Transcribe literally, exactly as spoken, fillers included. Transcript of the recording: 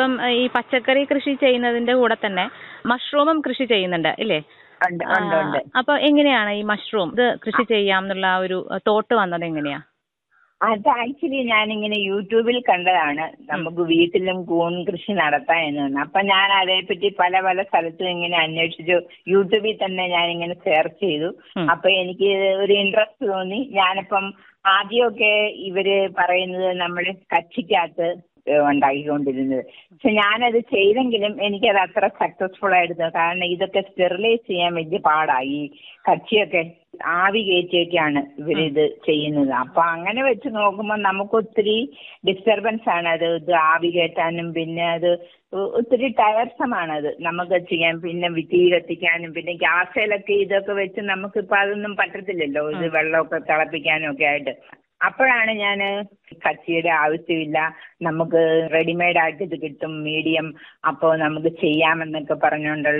ഇപ്പം ഈ പച്ചക്കറി കൃഷി ചെയ്യുന്നതിന്റെ കൂടെ തന്നെ മഷ്റൂമും കൃഷി ചെയ്യുന്നുണ്ട് ഇല്ലേ? ഉണ്ട് ഉണ്ട് ഉണ്ട്. അപ്പൊ എങ്ങനെയാണ് ഈ മഷ്റൂം ഇത് കൃഷി ചെയ്യാം എന്നുള്ള ആ ഒരു തോട്ട് വന്നത് എങ്ങനെയാ? അത് ആക്ച്വലി ഞാനിങ്ങനെ യൂട്യൂബിൽ കണ്ടതാണ് നമുക്ക് വീട്ടിലും കൂൺ കൃഷി നടത്താം എന്ന് പറഞ്ഞു. അപ്പൊ ഞാൻ അതേപ്പറ്റി പല പല സ്ഥലത്തും ഇങ്ങനെ അന്വേഷിച്ചു. യൂട്യൂബിൽ തന്നെ ഞാനിങ്ങനെ സെർച്ച് ചെയ്തു. അപ്പൊ എനിക്ക് ഒരു ഇൻട്രസ്റ്റ് തോന്നി. ഞാനിപ്പം ആദ്യമൊക്കെ ഇവര് പറയുന്നത് നമ്മൾ കച്ചിക്കകത്ത് ഉണ്ടാക്കിക്കൊണ്ടിരുന്നത്. പക്ഷെ ഞാനത് ചെയ്തെങ്കിലും എനിക്കത് അത്ര സക്സസ്ഫുൾ ആയിരുന്നു. കാരണം ഇതൊക്കെ സ്റ്റെറിലൈസ് ചെയ്യാൻ വലിയ പാടായി. കച്ചിയൊക്കെ ആവി കയറ്റിയൊക്കെയാണ് ഇവരിത് ചെയ്യുന്നത്. അപ്പൊ അങ്ങനെ വെച്ച് നോക്കുമ്പോൾ നമുക്ക് ഒത്തിരി ഡിസ്റ്റർബൻസ് ആണ് അത് ഇത് ആവി കയറ്റാനും പിന്നെ അത് ഒത്തിരി ടയർസമാണത് നമുക്ക് ചെയ്യാൻ. പിന്നെ തീ കത്തിക്കാനും പിന്നെ ഗ്യാസിലൊക്കെ ഇതൊക്കെ വെച്ച് നമുക്കിപ്പോൾ അതൊന്നും പറ്റത്തില്ലല്ലോ, ഇത് വെള്ളമൊക്കെ തിളപ്പിക്കാനും ഒക്കെ ആയിട്ട്. അപ്പോഴാണ് ഞാൻ കച്ചിയുടെ ആവശ്യമില്ല, നമുക്ക് റെഡിമെയ്ഡ് ആയിട്ട് ഇത് കിട്ടും മീഡിയം, അപ്പോൾ നമുക്ക് ചെയ്യാമെന്നൊക്കെ പറഞ്ഞുകൊണ്ടുള്ള